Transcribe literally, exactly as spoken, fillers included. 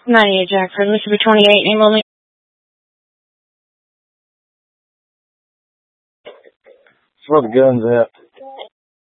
ninety-eight Jackford, Mississippi twenty-eight, name only. That's where the gun's at.